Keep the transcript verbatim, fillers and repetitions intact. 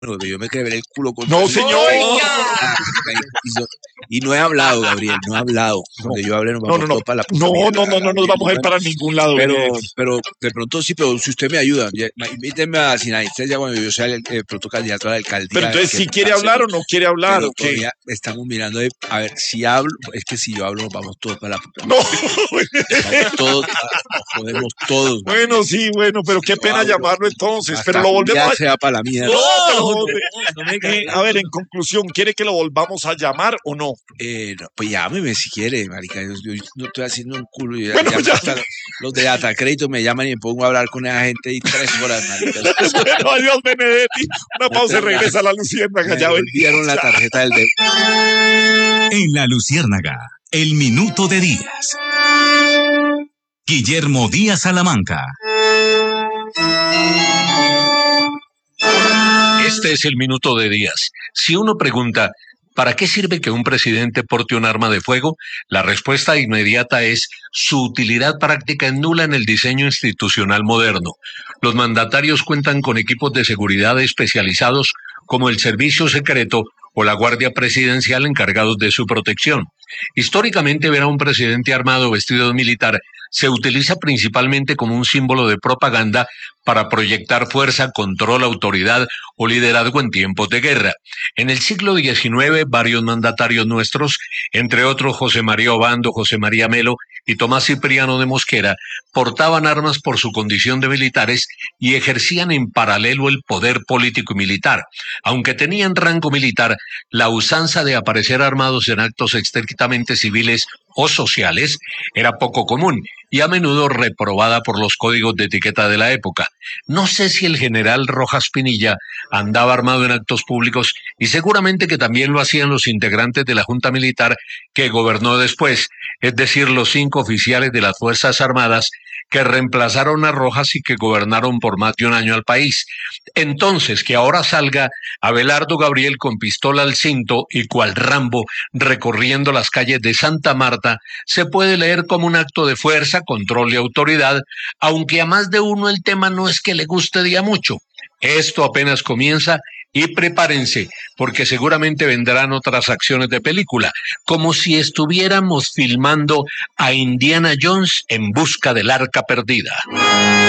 Bueno, yo me quebré el culo con... No, señor. Y no, y no he hablado, Gabriel, no he hablado. Donde yo hablé, nos vamos no, no, todos para la puta no, mierda, no, no, no nos vamos a ir para ningún lado. Pero, Benedetti. pero de pronto sí, pero si usted me ayuda, invítenme a sin anestesia cuando yo sea el, el pronto candidato a la alcaldía. Pero entonces, ¿si quiere hablar o no quiere hablar? ¿O qué? Estamos mirando, de, a ver, si hablo, es que si yo hablo, nos vamos todos para la puta No. Vamos todos, nos jodemos todos. Bueno, man. Sí, bueno, pero qué pena hablo, llamarlo entonces, pero lo volvemos ya a... sea para la mierda. No, no, no me... eh, a ver, en conclusión, ¿quiere que lo volvamos a llamar o no? Eh, no, pues llámeme si quiere, marica. Yo, yo no estoy haciendo un culo. Yo, bueno, ya, hasta los, los de Data Crédito me llaman y me pongo a hablar con esa gente y tres horas, marica. Bueno, adiós, Benedetti. Una pausa y regresa a la Luciérnaga. Ya vendieron la tarjeta del de... En la Luciérnaga, el minuto de Díaz. Guillermo Díaz Salamanca. Este es el minuto de Díaz. Si uno pregunta, ¿para qué sirve que un presidente porte un arma de fuego? La respuesta inmediata es: su utilidad práctica es nula en el diseño institucional moderno. Los mandatarios cuentan con equipos de seguridad especializados como el Servicio Secreto o la Guardia Presidencial encargados de su protección. Históricamente, ver a un presidente armado vestido de militar se utiliza principalmente como un símbolo de propaganda para proyectar fuerza, control, autoridad o liderazgo en tiempos de guerra. En el siglo diecinueve, varios mandatarios nuestros, entre otros José María Obando, José María Melo y Tomás Cipriano de Mosquera, portaban armas por su condición de militares y ejercían en paralelo el poder político y militar. Aunque tenían rango militar, la usanza de aparecer armados en actos estrictamente civiles o sociales era poco común y a menudo reprobada por los códigos de etiqueta de la época. No sé si el general Rojas Pinilla andaba armado en actos públicos, y seguramente que también lo hacían los integrantes de la Junta Militar que gobernó después, es decir, los cinco oficiales de las Fuerzas Armadas que reemplazaron a Rojas y que gobernaron por más de un año al país. Entonces, que ahora salga Abelardo Gabriel con pistola al cinto y cual Rambo recorriendo las calles de Santa Marta, se puede leer como un acto de fuerza, control y autoridad, aunque a más de uno el tema no es que le guste de a mucho. Esto apenas comienza y prepárense, porque seguramente vendrán otras acciones de película, como si estuviéramos filmando a Indiana Jones en busca del arca perdida.